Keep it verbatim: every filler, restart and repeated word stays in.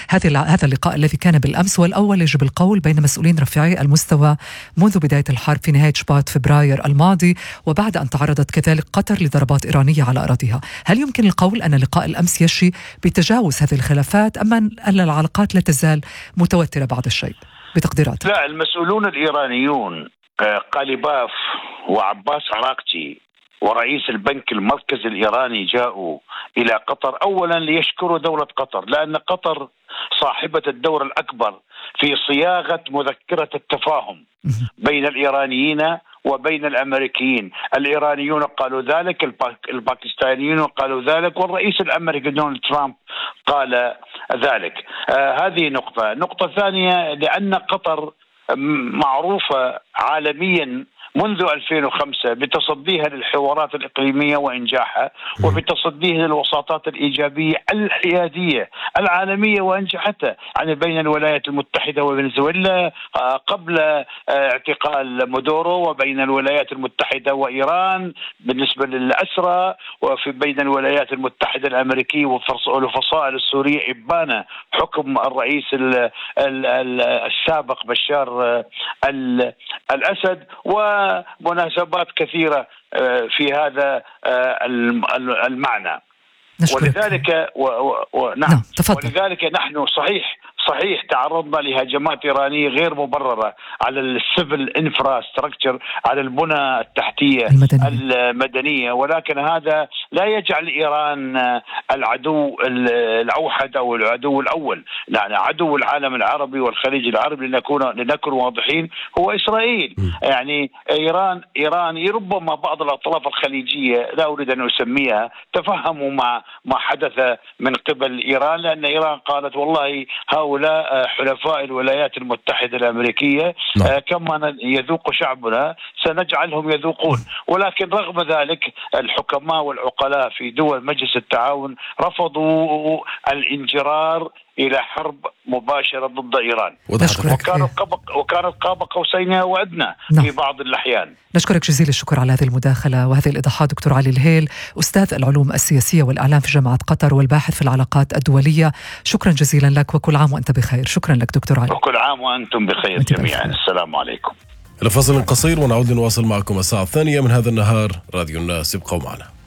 هذا هذا اللقاء الذي كان بالأمس والأول يجب القول بين مسؤولين رفيعي المستوى منذ بداية الحرب في نهاية شباط فبراير الماضي، وبعد أن تعرضت كذلك قطر لضربات إيرانية على أراضيها. هل يمكن القول أن لقاء الأمس يشي بتجاوز هذه الخلافات، أم أن العلاقات لا تزال متوترة بعض الشيء بتقديراتك؟ لا، المسؤولون الإيرانيون قاليباف وعباس عراقجي ورئيس البنك المركزي الإيراني جاءوا إلى قطر أولا ليشكروا دولة قطر، لأن قطر صاحبة الدور الأكبر في صياغة مذكرة التفاهم بين الإيرانيين وبين الأمريكيين. الإيرانيون قالوا ذلك، الباكستانيون قالوا ذلك، والرئيس الأمريكي دونالد ترامب قال ذلك. آه هذه نقطة. نقطة ثانية، لأن قطر معروفة عالميا منذ ألفين وخمسة بتصديها للحوارات الإقليمية وإنجاحها، وبتصديها للوساطات الإيجابية الحيادية العالمية وإنجاحتها، يعني بين الولايات المتحدة وفنزويلا قبل اعتقال مودورو، وبين الولايات المتحدة وإيران بالنسبة للأسرى، وفي بين الولايات المتحدة الأمريكية والفصائل السورية إبانة حكم الرئيس السابق بشار الأسد، ومناسبات كثيرة في هذا المعنى. ولذلك و... و... نعم. نعم. ولذلك نحن صحيح صحيح تعرضنا لهجمات إيرانية غير مبررة على السيفل انفراستراكشر، على البنى التحتية المدنية. المدنية، ولكن هذا لا يجعل إيران العدو الأوحد أو العدو الأول. يعني عدو العالم العربي والخليج العربي، لنكون لنكون واضحين، هو إسرائيل. م. يعني إيران إيران ربما بعض الأطراف الخليجية، لا أريد أن أسميها، تفهموا ما ما حدث من قبل إيران، لأن إيران قالت والله هؤلاء حلفاء الولايات المتحدة الأمريكية، نعم. كما يذوق شعبنا سنجعلهم يذوقون. ولكن رغم ذلك الحكماء والعقلاء في دول مجلس التعاون رفضوا الانجرار إلى حرب مباشرة ضد إيران، وكانت قاب وكانت قاب قوسين وأدنى في بعض الأحيان. نشكرك جزيل الشكر على هذه المداخلة وهذه الإيضاحات دكتور علي الهيل، أستاذ العلوم السياسية والإعلام في جامعة قطر والباحث في العلاقات الدولية. شكرا جزيلا لك، وكل عام وأنت بخير. شكرا لك دكتور علي. وكل عام وأنتم بخير جميعا. السلام عليكم. الفاصل قصير ونعود نواصل معكم الساعة الثانية من هذا النهار. راديو الناس، ابقوا معنا.